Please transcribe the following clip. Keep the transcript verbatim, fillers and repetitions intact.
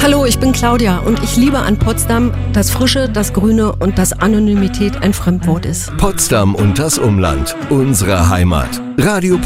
Hallo, ich bin Claudia und ich liebe an Potsdam, dass Frische, das Grüne und das Anonymität ein Fremdwort ist. Potsdam und das Umland, unsere Heimat. Radio